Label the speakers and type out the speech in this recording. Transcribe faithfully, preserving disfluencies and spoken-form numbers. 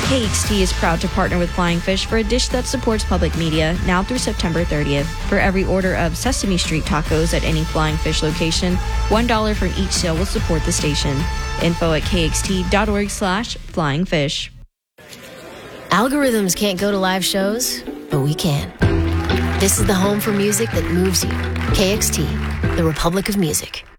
Speaker 1: K X T is proud to partner with Flying Fish for a dish that supports public media now through September thirtieth. For every order of Sesame Street tacos at any Flying Fish location, one dollar from each sale will support the station. Info at kxt.org slash flying fish.
Speaker 2: Algorithms can't go to live shows, but we can. This is the home for music that moves you. K X T, the Republic of Music.